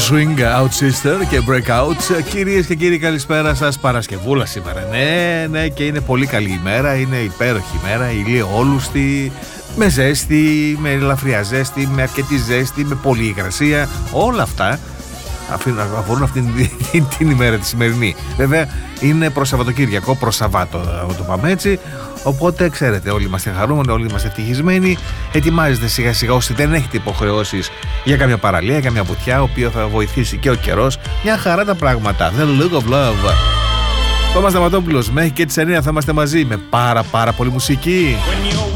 Swing Out Sister και Breakout. Κυρίες και κύριοι, καλησπέρα σας. Παρασκευούλα σήμερα. Ναι, και είναι πολύ καλή ημέρα. Είναι υπέροχη ημέρα, ηλιόλουστη, με ζέστη, με ελαφριά ζέστη, με αρκετή ζέστη, με πολλή υγρασία. Όλα αυτά αφορούν αυτήν την ημέρα τη σημερινή. Βέβαια είναι προς Σαββατοκύριακο, προς Σαββάτο το πάμε έτσι. Οπότε ξέρετε, όλοι είμαστε χαρούμενοι, όλοι είμαστε ευτυχισμένοι. Ετοιμάζετε σιγά σιγά όσοι δεν έχετε υποχρεώσεις για καμιά παραλία, καμιά βουτιά, ο οποίο θα βοηθήσει και ο καιρός. Μια χαρά τα πράγματα. The Look of Love. Thomas Σταματόπουλος, μέχρι και τις 9 θα είμαστε μαζί με πάρα πολύ μουσική.